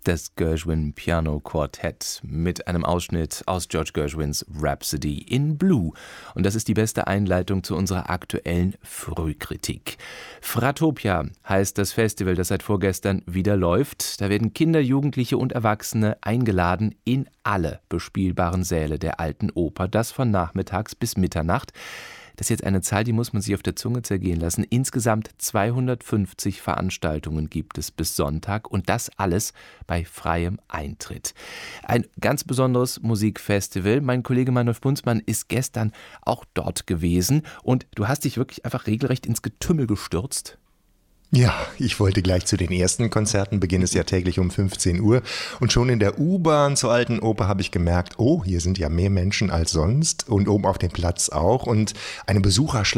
Das Gershwin Piano Quartett mit einem Ausschnitt aus George Gershwins Rhapsody in Blue. Und das ist die beste Einleitung zu unserer aktuellen Frühkritik. Fratopia heißt das Festival, das seit vorgestern wieder läuft. Da werden Kinder, Jugendliche und Erwachsene eingeladen in alle bespielbaren Säle der Alten Oper. Das von nachmittags bis Mitternacht. Das ist jetzt eine Zahl, die muss man sich auf der Zunge zergehen lassen. Insgesamt 250 Veranstaltungen gibt es bis Sonntag und das alles bei freiem Eintritt. Ein ganz besonderes Musikfestival. Mein Kollege Manolf Bunzmann ist gestern auch dort gewesen und du hast dich wirklich einfach regelrecht ins Getümmel gestürzt. Ja, ich wollte gleich zu den ersten Konzerten, Beginn ist ja täglich um 15 Uhr und schon in der U-Bahn zur Alten Oper habe ich gemerkt, oh, hier sind ja mehr Menschen als sonst und oben auf dem Platz auch und eine Besucherschlange